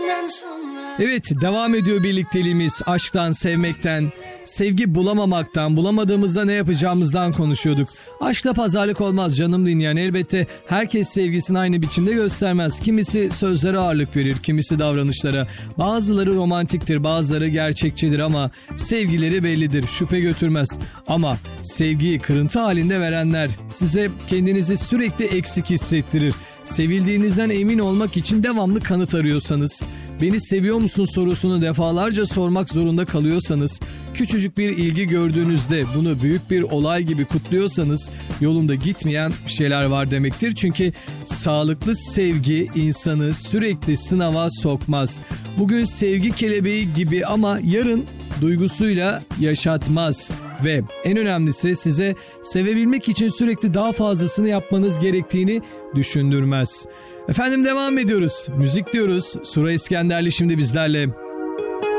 Evet, devam ediyor birlikteliğimiz. Aşktan, sevmekten, sevgi bulamamaktan, bulamadığımızda ne yapacağımızdan konuşuyorduk. Aşkta pazarlık olmaz canım dinleyen. Elbette herkes sevgisini aynı biçimde göstermez. Kimisi sözlere ağırlık verir, kimisi davranışlara. Bazıları romantiktir, bazıları gerçekçidir ama sevgileri bellidir, şüphe götürmez. Ama sevgiyi kırıntı halinde verenler size kendinizi sürekli eksik hissettirir. Sevildiğinizden emin olmak için devamlı kanıt arıyorsanız, beni seviyor musun sorusunu defalarca sormak zorunda kalıyorsanız, küçücük bir ilgi gördüğünüzde bunu büyük bir olay gibi kutluyorsanız yolunda gitmeyen bir şeyler var demektir. Çünkü sağlıklı sevgi insanı sürekli sınava sokmaz. Bugün sevgi kelebeği gibi ama yarın duygusuyla yaşatmaz. Ve en önemlisi size sevebilmek için sürekli daha fazlasını yapmanız gerektiğini düşündürmez. Efendim devam ediyoruz. Müzik diyoruz. Sura İskenderli şimdi bizlerle.